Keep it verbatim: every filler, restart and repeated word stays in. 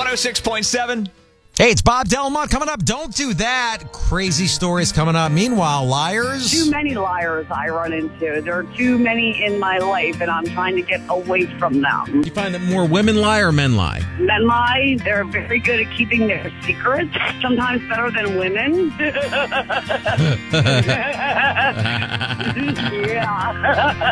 oh six point seven. Hey, it's Bob Delma coming up. Don't do that. Crazy stories coming up. Meanwhile, liars. Too many liars I run into. There are too many in my life, and I'm trying to get away from them. You find that more women lie or men lie? Men lie. They're very good at keeping their secrets, sometimes better than women. Yeah.